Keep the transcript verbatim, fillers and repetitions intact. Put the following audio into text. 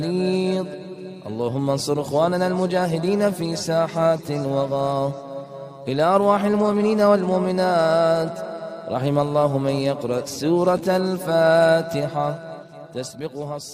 بليظ. اللهم انصر إخواننا المجاهدين في ساحات الوغى. إلى أرواح المؤمنين والمؤمنات. رحم الله من يقرأ سورة الفاتحة تسبقها